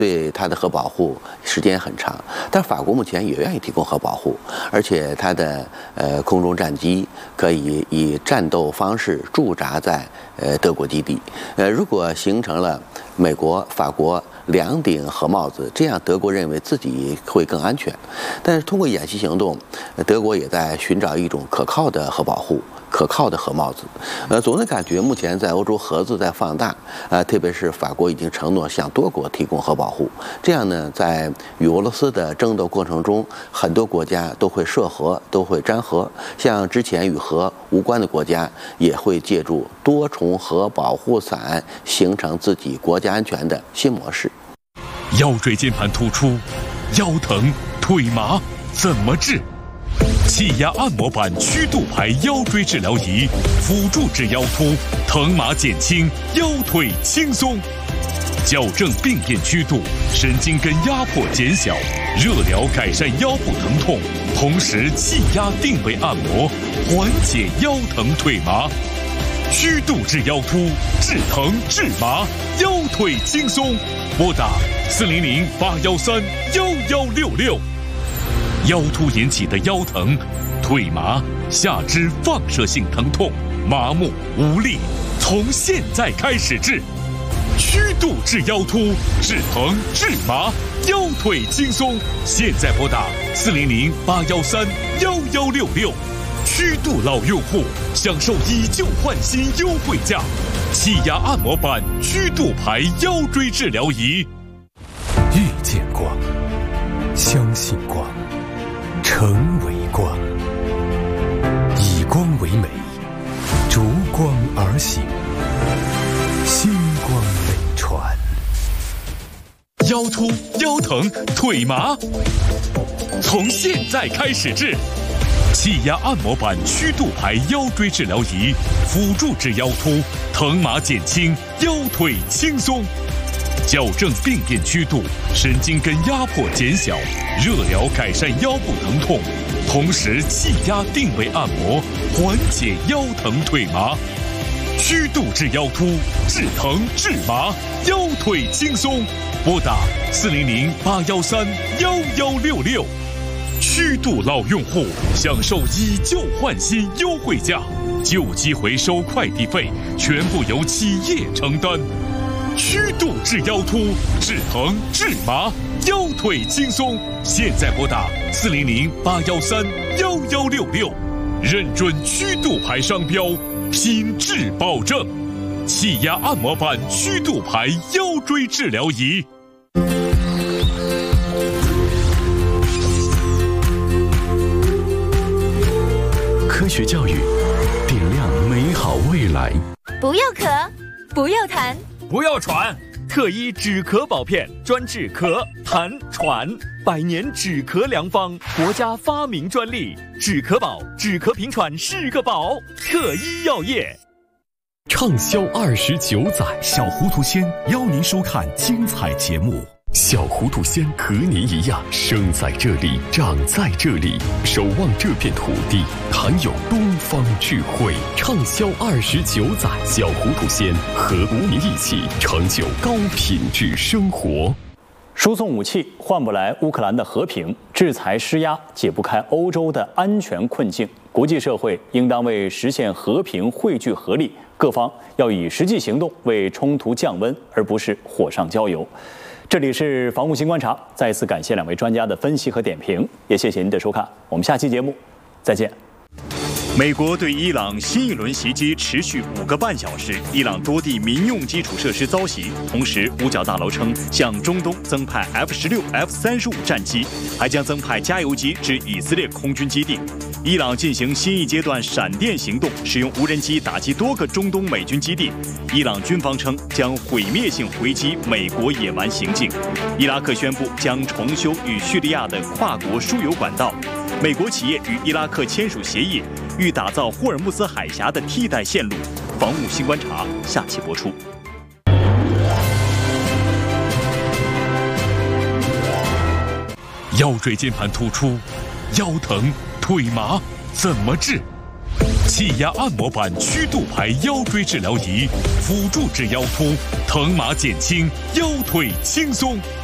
对它的核保护时间很长，但法国目前也愿意提供核保护，而且它的空中战机可以以战斗方式驻扎在德国基地。如果形成了美国、法国两顶核帽子，这样德国认为自己会更安全。但是通过演习行动，德国也在寻找一种可靠的核保护。可靠的核帽子，总的感觉目前在欧洲核子在放大，特别是法国已经承诺向多国提供核保护，这样呢，在与俄罗斯的争斗过程中，很多国家都会涉核，都会沾核，像之前与核无关的国家也会借助多重核保护伞，形成自己国家安全的新模式。 腰椎间盘突出，腰疼、腿麻怎么治？气压按摩板曲度排腰椎治疗仪，辅助治腰突，疼麻减轻，腰腿轻松，矫正病变曲度，神经根压迫减小，热疗改善腰部疼痛，同时气压定位按摩，缓解腰疼腿麻，曲度治腰突，治疼治麻，腰腿轻松。拨打400-813-1166。腰突引起的腰疼、腿麻、下肢放射性疼痛、麻木无力，从现在开始治。曲度治腰突，治疼治麻，腰腿轻松。现在拨打400-813-1166。曲度老用户享受以旧换新优惠价，气压按摩板曲度排腰椎治疗仪。 遇见光，相信光，成为光，以光为美，逐光而行，星光美传。 腰突、腰疼、腿麻，从现在开始治。气压按摩板曲度排腰椎治疗仪，辅助治腰突，疼麻减轻，腰腿轻松。矫正病变曲度，神经根压迫减小，热疗改善腰部疼痛，同时气压定位按摩，缓解腰疼腿麻。曲度治腰突，治疼治麻，腰腿轻松。拨打400-813-1166。曲度老用户享受以旧换新优惠价，旧机回收快递费全部由企业承担。曲度治腰突，治疼治麻，腰腿轻松。现在拨打400-813-1166，认准曲度牌商标，品质保证。气压按摩板曲度牌腰椎治疗仪。 科学教育，点亮美好未来。 不要咳，不要痰， 不要喘，特医止咳宝片专治咳、痰、喘，100年止咳良方，国家发明专利。止咳宝，止咳平喘是个宝。特医药业。 畅销29载， 小糊涂仙邀您收看精彩节目。 小糊涂仙和您一样，生在这里，长在这里，守望这片土地，含有东方智慧。畅销29载，小糊涂仙和国民一起成就高品质生活。 输送武器换不来乌克兰的和平，制裁施压解不开欧洲的安全困境。国际社会应当为实现和平汇聚合力，各方要以实际行动为冲突降温，而不是火上浇油。这里是防务新观察，再一次感谢2位专家的分析和点评，也谢谢您的收看，我们下期节目再见。 美国对伊朗新一轮袭击持续5个半小时，伊朗多地民用基础设施遭袭。同时，五角大楼称向中东增派F-16、F-35战机，还将增派加油机至以色列空军基地。伊朗进行新一阶段闪电行动，使用无人机打击多个中东美军基地。伊朗军方称将毁灭性回击美国野蛮行径。伊拉克宣布将重修与叙利亚的跨国输油管道。美国企业与伊拉克签署协议，欲打造霍尔木兹海峡的替代线路。防务新观察下期播出。 腰椎间盘突出，腰疼、腿麻怎么治？气压按摩板曲度排腰椎治疗仪，辅助治腰突，疼麻减轻，腰腿轻松。